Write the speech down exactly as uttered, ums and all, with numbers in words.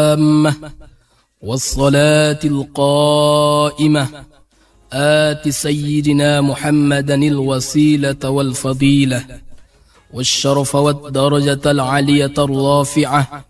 التامة والصلاة القائمة آت سيدنا محمدا الوسيلة والفضيلة والشرف والدرجة العالية الرافعة